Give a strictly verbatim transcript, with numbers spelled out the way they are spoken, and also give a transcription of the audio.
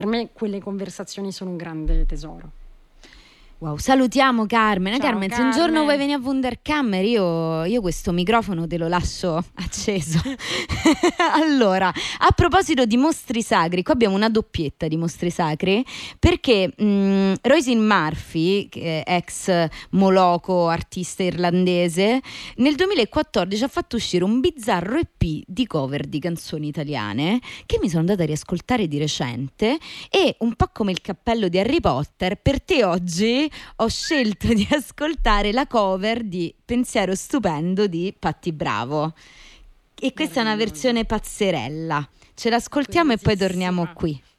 per me quelle conversazioni sono un grande tesoro. Wow, salutiamo Carmen. Ciao, Carmen, se un Carmen. giorno vuoi venire a Wunderkammer, io, io questo microfono te lo lascio acceso. Allora, a proposito di mostri sacri, qua abbiamo una doppietta di mostri sacri, perché mh, Roisin Murphy, che è ex Moloco, artista irlandese, nel duemilaquattordici ha fatto uscire un bizzarro E P di cover di canzoni italiane che mi sono andata a riascoltare di recente, e un po' come il cappello di Harry Potter, per te oggi ho scelto di ascoltare la cover di Pensiero stupendo di Patti Bravo, e questa è una versione pazzerella. Ce l'ascoltiamo e poi torniamo qui.